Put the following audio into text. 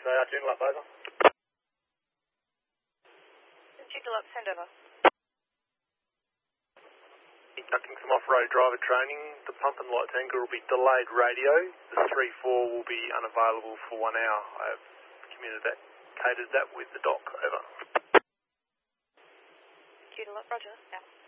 Joondalup, over. Joondalup, send over. Conducting some off-road driver training. The pump and light tanker will be delayed radio. The 3-4 will be unavailable for 1 hour. I have communicated that with the doc, over. Joondalup, roger, out.